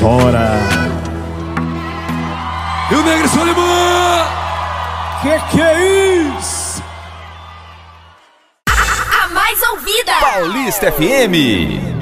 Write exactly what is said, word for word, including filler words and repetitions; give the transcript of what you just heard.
Tora. E o Negro Solimã! Que que é isso? A mais ouvida! Paulista F M.